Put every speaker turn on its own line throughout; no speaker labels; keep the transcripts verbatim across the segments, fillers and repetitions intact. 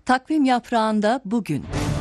Takvim yaprağında bugün.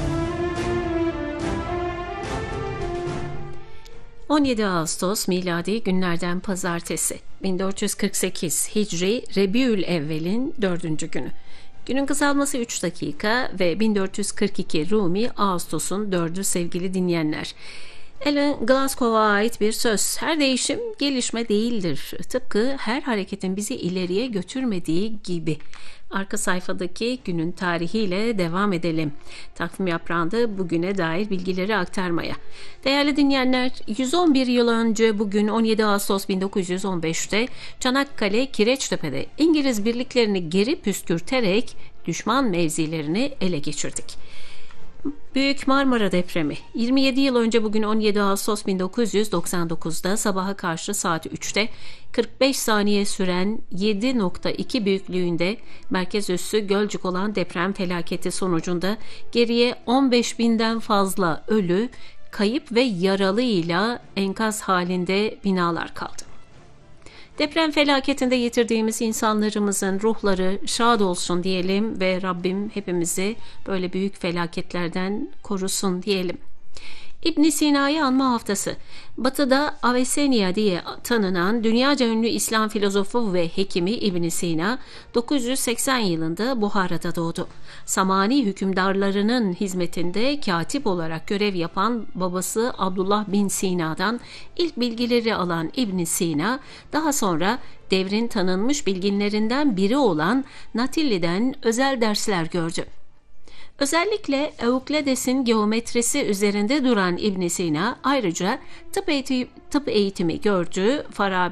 on yedi Ağustos miladi günlerden pazartesi, bin dört yüz kırk sekiz Hicri Rebiülevvel'in dördüncü günü. Günün kısalması üç dakika ve bin dört yüz kırk iki Rumi Ağustos'un dördü sevgili dinleyenler. Alan Glasgow'a ait bir söz: her değişim gelişme değildir. Tıpkı her hareketin bizi ileriye götürmediği gibi. Arka sayfadaki günün tarihiyle devam edelim. Takvim yaprağında bugüne dair bilgileri aktarmaya. Değerli dinleyenler, yüz on bir yıl önce bugün on yedi Ağustos bin dokuz yüz on beş'te Çanakkale Kireçtepe'de İngiliz birliklerini geri püskürterek düşman mevzilerini ele geçirdik. Büyük Marmara Depremi yirmi yedi yıl önce bugün on yedi Ağustos bin dokuz yüz doksan dokuz'da sabaha karşı saat üç'te kırk beş saniye süren yedi nokta iki büyüklüğünde merkez üssü Gölcük olan deprem felaketi sonucunda geriye on beş binden fazla ölü, kayıp ve yaralıyla enkaz halinde binalar kaldı. Deprem felaketinde yitirdiğimiz insanlarımızın ruhları şad olsun diyelim ve Rabbim hepimizi böyle büyük felaketlerden korusun diyelim. İbn Sina'yı anma haftası. Batı'da Avicenna diye tanınan dünyaca ünlü İslam filozofu ve hekimi İbn Sina dokuz yüz seksen yılında Buhara'da doğdu. Samani hükümdarlarının hizmetinde katip olarak görev yapan babası Abdullah bin Sina'dan ilk bilgileri alan İbn Sina, daha sonra devrin tanınmış bilginlerinden biri olan Natilli'den özel dersler gördü. Özellikle Eukledes'in geometrisi üzerinde duran İbn Sina ayrıca tıp, eğitim, tıp eğitimi gördü. Farabi